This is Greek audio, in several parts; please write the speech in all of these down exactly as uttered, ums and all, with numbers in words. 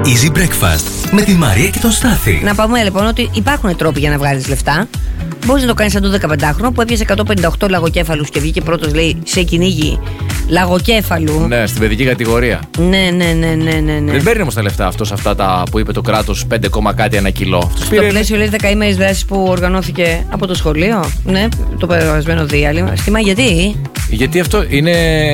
Easy Breakfast με τη Μαρία και τον Στάθη. Να πούμε λοιπόν ότι υπάρχουν τρόποι για να βγάλεις λεφτά. Μπορείς να το κάνεις σαν το δεκαπεντάχρονο που έπιασε εκατόν πενήντα οκτώ λαγοκέφαλους και βγήκε πρώτος, λέει, σε κυνήγι λαγοκέφαλου. Ναι, στην παιδική κατηγορία. Ναι, ναι, ναι, ναι, ναι, ναι. Δεν παίρνει όμως τα λεφτά αυτό, αυτά τα που είπε το κράτος, πέντε κάτι ένα κιλό. Στο πήρε... πλαίσιο, λέει, δεκαήμερης δράσης που οργανώθηκε από το σχολείο. Ναι, το περασμένο διάλειμμα. Γιατί? Γιατί αυτό είναι.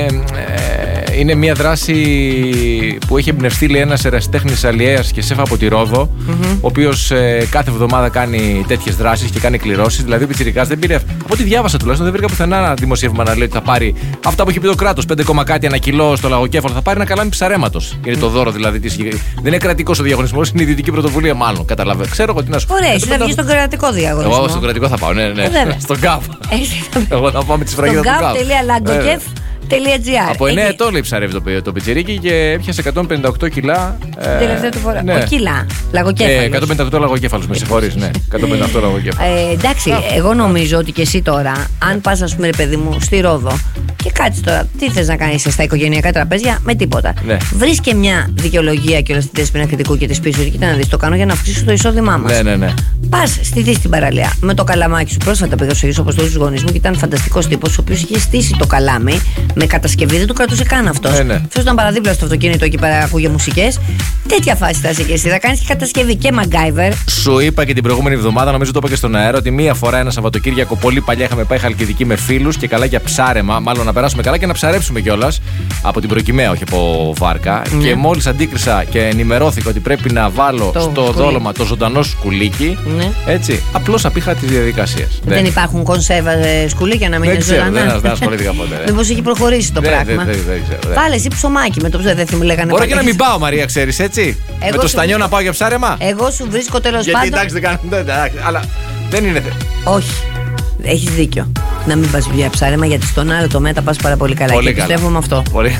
Είναι μια δράση που έχει εμπνευστεί, λέει, ένας ερασιτέχνης αλλιέας και σεφ από τη Ρόδο, mm-hmm. ο οποίος ε, κάθε εβδομάδα κάνει τέτοιες δράσεις και κάνει κληρώσεις. Δηλαδή ο πιτσιρικάς δεν πήρε. Από ό,τι διάβασα τουλάχιστον, δεν βρήκα πουθενά ένα δημοσίευμα να λέει ότι θα πάρει αυτά που έχει πει το κράτος. πέντε κάτι ένα κιλό στο λαγοκέφαλο. Θα πάρει ένα καλάμι ψαρέματος. Είναι το δώρο δηλαδή. Της... Δεν είναι κρατικός ο διαγωνισμός, είναι ιδιωτική πρωτοβουλία μάλλον. Καταλαβαίνω. Ξέρω εγώ τι να σου πω. Ωραία, εσύ θα βγεις στον κρατικό διαγωνισμό. Εγώ στον κρατικό θα πάω, ναι, ναι. Στον ΚΑΒ. Εγώ θα πάω με τις φραγίδες του ΚΑΒ. Από εννέα ετών, λέει, ψαρεύει το, το πιτσιρίκι και έπιασε εκατόν πενήντα οκτώ κιλά. Την τελευταία του φορά. Ναι. Ο κιλά. Λαγοκέφαλος. Ε, εκατόν πενήντα οκτώ λαγοκέφαλος, με συγχωρείς, ναι. εκατόν πενήντα οκτώ λαγοκέφαλος. Ε, εντάξει, εγώ νομίζω ότι και εσύ τώρα, αν πας, ας πούμε, ρε παιδί μου, στη Ρόδο και κάτσεις τώρα, τι θες να κάνεις στα οικογενειακά τραπέζια, με τίποτα. Ναι. Βρεις και μια δικαιολογία και όλα στην Δέσποινα Κρητικού και τη πίσω, και κοίτα να δεις, το κάνω για να αυξήσω το εισόδημά μας. Ναι, ναι, ναι. Πας στη Δύση στην παραλία με το καλαμάκι σου. Πρόσφατα πήγα στο Ιησού Αποστόλου του Γονείς μου και ήταν φανταστικός τύπος, ο οποίος είχε στήσει το καλάμι με κατασκευή, δεν το κρατούσε καν αυτός. Ναι, ναι. Αυτός ήταν παραδίπλα στο αυτοκίνητο εκεί πέρα, ακούγε μουσικές. Τέτοια φάση θα είσαι και εσύ. Θα κάνεις και κατασκευή και MacGyver. Σου είπα και την προηγούμενη εβδομάδα, νομίζω το είπα και στον αέρα, ότι μία φορά ένα Σαββατοκύριακο πολύ παλιά είχαμε πάει Χαλκιδική με φίλους και καλά για ψάρεμα. Μάλλον να περάσουμε καλά και να ψαρέψουμε κιόλας. Από την Προκυμαία, όχι από βάρκα. Ναι. Και μόλις αντίκρισα και ενημερώθηκα ότι πρέπει να βάλω το στο σκουλί. Δόλωμα το ζωντανό σκουλίκι. Ναι. Έτσι. Απλώς απήχα τις διαδικασίες. Δεν, δεν υπάρχουν κονσέρβα σκουλίκια να μην είναι ζωντανά. Δεν ασχολήθηκα ποτέ. Μήπως έχει προχωρήσει το πράγμα. Βάλε εσύ ψωμάκι με το ψωμάκι. Δεν θυμάμαι, λέγανε. Μπορεί και να μην πάω, Μαρία, ξέρεις, έτσι. Εγώ με το στανιό να πάω για ψάρεμα. Εγώ σου βρίσκω τέλος πάντων. Γιατί εντάξει, δεν κάνω. Αλλά δεν είναι. Όχι. Έχεις δίκιο. Να μην πας για ψάρεμα, γιατί στον άλλο τομέα τα πας πάρα πολύ καλά. Πολύ και πιστεύω με αυτό. Πολύ.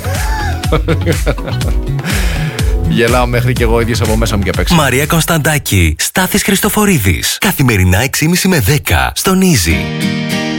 Γελάω μέχρι και εγώ ίδιος από μέσα μου και απ' έξω. Μαρία Κωνσταντάκη, Στάθης Χριστοφορίδης. Καθημερινά έξι και μισή με δέκα στον Easy.